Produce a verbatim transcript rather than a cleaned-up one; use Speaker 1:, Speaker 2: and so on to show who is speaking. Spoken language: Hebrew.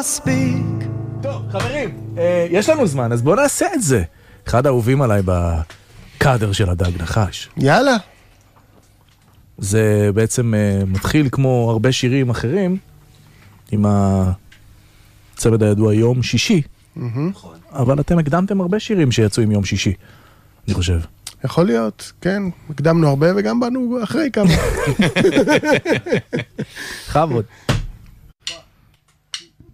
Speaker 1: מספיק.
Speaker 2: טוב, חברים, אה, יש לנו זמן, אז בואו נעשה את זה. אחד האהובים עליי בקאדר של הדג נחש.
Speaker 3: יאללה.
Speaker 2: זה בעצם אה, מתחיל כמו הרבה שירים אחרים, עם הצמד הידוע יום שישי. אבל אתם הקדמתם הרבה שירים שיצאו עם יום שישי, אני חושב.
Speaker 3: יכול להיות, כן. הקדמנו הרבה וגם באנו אחרי כמה.
Speaker 2: חבוד.